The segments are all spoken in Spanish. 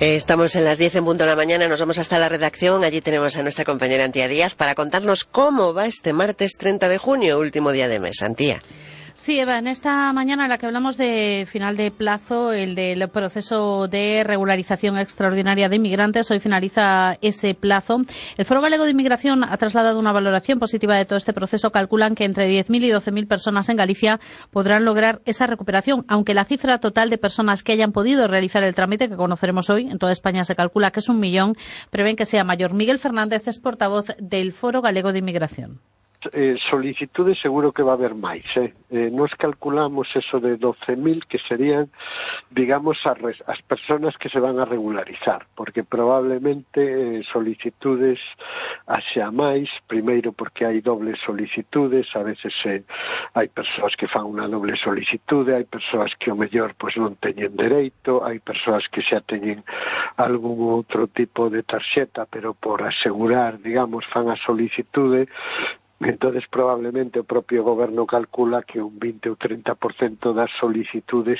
Estamos en las 10 en punto de la mañana, nos vamos hasta la redacción. Allí tenemos a nuestra compañera Antía Díaz para contarnos cómo va este martes 30 de junio, último día de mes. Antía. Sí, Eva, en esta mañana en la que hablamos de final de plazo, el del proceso de regularización extraordinaria de inmigrantes, hoy finaliza ese plazo. El Foro Galego de Inmigración ha trasladado una valoración positiva de todo este proceso. Calculan que entre 10.000 y 12.000 personas en Galicia podrán lograr esa recuperación, aunque la cifra total de personas que hayan podido realizar el trámite, que conoceremos hoy, en toda España se calcula que es 1 millón, prevén que sea mayor. Miguel Fernández es portavoz del Foro Galego de Inmigración. Solicitudes seguro que va a haber máis, Nos calculamos eso de 12.000 que serían, digamos, as persoas que se van a regularizar, porque probablemente solicitudes haxa máis, primeiro porque hai dobles solicitudes, a veces hai persoas que fan unha doble solicitude, hai persoas que ao mellor pois non teñen dereito, hai persoas que xa teñen algún outro tipo de tarxeta, pero por asegurar, digamos, fan a solicitude. Entonces probablemente o propio goberno calcula que un 20 ou 30% das solicitudes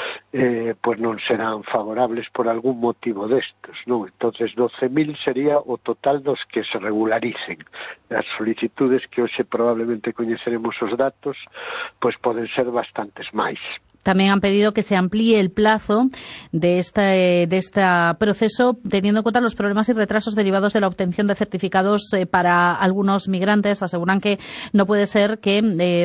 pues non serán favorables por algún motivo destes, non? Entonces 12.000 sería o total dos que se regularicen. As solicitudes que hoxe probablemente coñeceremos os datos, pues poden ser bastantes máis. También han pedido que se amplíe el plazo de este proceso, teniendo en cuenta los problemas y retrasos derivados de la obtención de certificados para algunos migrantes. Aseguran que no puede ser que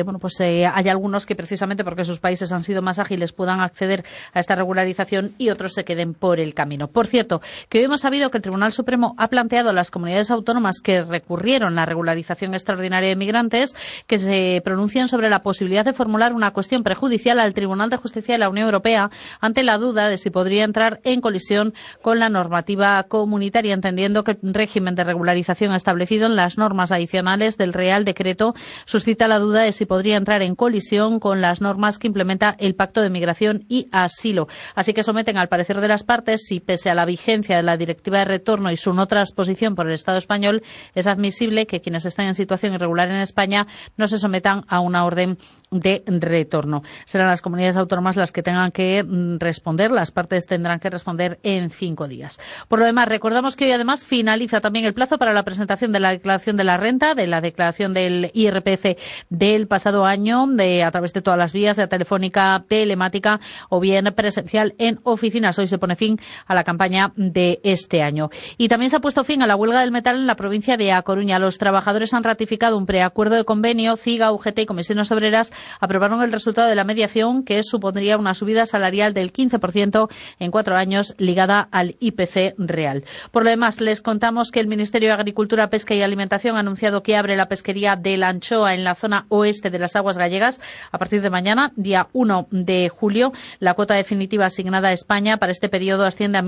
haya algunos que precisamente porque sus países han sido más ágiles puedan acceder a esta regularización y otros se queden por el camino. Por cierto, que hoy hemos sabido que el Tribunal Supremo ha planteado a las comunidades autónomas que recurrieron la regularización extraordinaria de migrantes que se pronuncien sobre la posibilidad de formular una cuestión prejudicial al Tribunal de Justicia de la Unión Europea ante la duda de si podría entrar en colisión con la normativa comunitaria, entendiendo que el régimen de regularización establecido en las normas adicionales del Real Decreto suscita la duda de si podría entrar en colisión con las normas que implementa el Pacto de Migración y Asilo. Así que someten al parecer de las partes si, pese a la vigencia de la Directiva de Retorno y su no transposición por el Estado español, es admisible que quienes están en situación irregular en España no se sometan a una orden de retorno. Serán las comunidades autónomas las que tengan que responder, las partes tendrán que responder en 5 días. Por lo demás, recordamos que hoy además finaliza también el plazo para la presentación de la declaración de la renta, de la declaración del IRPF del pasado año, a través de todas las vías, de telefónica, telemática o bien presencial en oficinas. Hoy se pone fin a la campaña de este año. Y también se ha puesto fin a la huelga del metal en la provincia de A Coruña. Los trabajadores han ratificado un preacuerdo de convenio. CIGA, UGT y Comisiones Obreras aprobaron el resultado de la mediación, que supondría una subida salarial del 15% en 4 años ligada al IPC real. Por lo demás, les contamos que el Ministerio de Agricultura, Pesca y Alimentación ha anunciado que abre la pesquería de la anchoa en la zona oeste de las aguas gallegas a partir de mañana, día 1 de julio. La cuota definitiva asignada a España para este periodo asciende a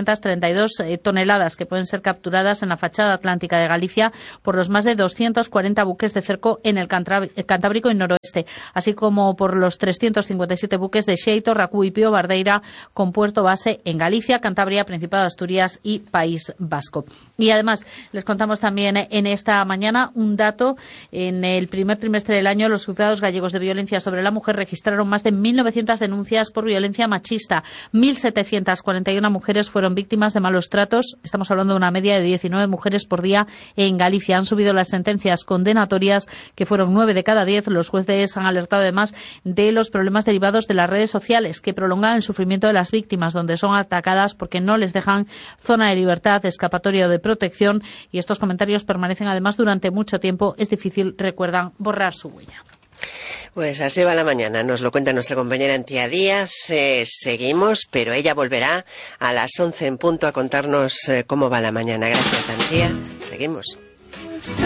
1.632 toneladas que pueden ser capturadas en la fachada atlántica de Galicia por los más de 240 buques de cerco en el Cantábrico y noroeste, así como por los 357 buques de Xeito, Racú y Pío Bardeira con puerto base en Galicia, Cantabria, Principado de Asturias y País Vasco. Y además les contamos también en esta mañana un dato. En el primer trimestre del año los juzgados gallegos de violencia sobre la mujer registraron más de 1.900 denuncias por violencia machista. 1.741 mujeres fueron víctimas de malos tratos. Estamos hablando de una media de 19 mujeres por día en Galicia. Han subido las sentencias condenatorias, que fueron 9 de cada 10. Los jueces han alertado además de los problemas derivados de las redes sociales, que prolongan el sufrimiento de las víctimas, donde son atacadas porque no les dejan zona de libertad, escapatoria o de protección, y estos comentarios permanecen además durante mucho tiempo. Es difícil, recuerdan, borrar su huella. Pues así va la mañana, nos lo cuenta nuestra compañera Antía Díaz. Seguimos, pero ella volverá a las 11 en punto a contarnos cómo va la mañana. Gracias, Antía. Seguimos.